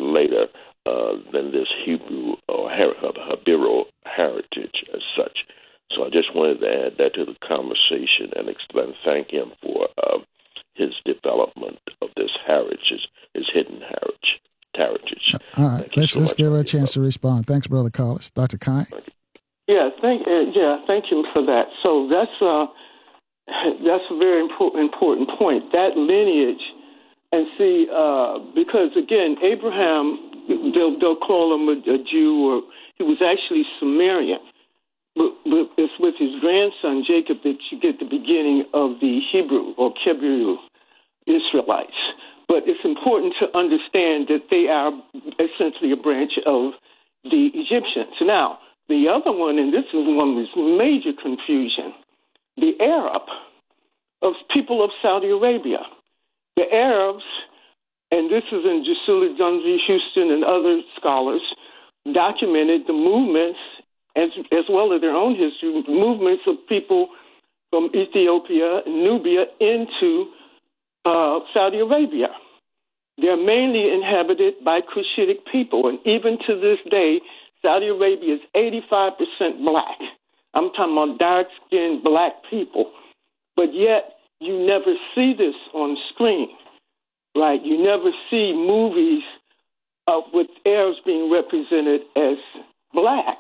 later than this Hebrew or Hebrew heritage as such. So I just wanted to add that to the conversation and thank him for his development of this heritage, his hidden heritage. All right, let's give her a chance to respond. Thanks, Brother Carlos. Dr. Kai? Yeah, thank you for that. So that's a very important point. That lineage, and see, because again, Abraham, they'll call him a Jew, or he was actually Sumerian. But it's with his grandson Jacob that you get the beginning of the Hebrew or Hebrew Israelites. But it's important to understand that they are essentially a branch of the Egyptians. Now, the other one, and this is one with major confusion, the Arab of people of Saudi Arabia. The Arabs, and this is in Jusula Dunzi Houston and other scholars, documented the movements as well as their own history, movements of people from Ethiopia and Nubia into Saudi Arabia. They're mainly inhabited by Cushitic people, and even to this day, Saudi Arabia is 85% black. I'm talking about dark-skinned black people. But yet, you never see this on screen, right? You never see movies with Arabs being represented as black.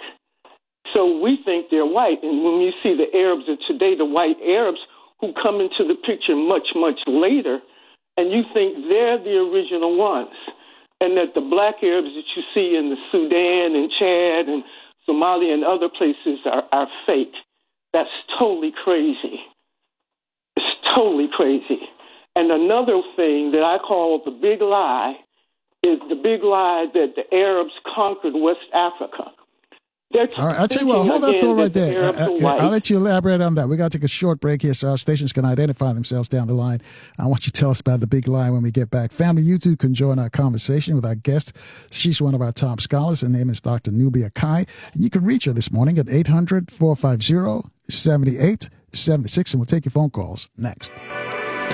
So we think they're white. And when you see the Arabs of today, the white Arabs who come into the picture much, much later, and you think they're the original ones, and that the black Arabs that you see in the Sudan and Chad and Somalia and other places are fake. That's totally crazy. It's totally crazy. And another thing that I call the big lie is the big lie that the Arabs conquered West Africa. All right, I'll tell you what, hold that thought right there. I'll let you elaborate on that. We got to take a short break here so our stations can identify themselves down the line. I want you to tell us about the big lie when we get back. Family, you too can join our conversation with our guest. She's one of our top scholars. Her name is Dr. Nubia Kai. And you can reach her this morning at 800-450-7876, and we'll take your phone calls next.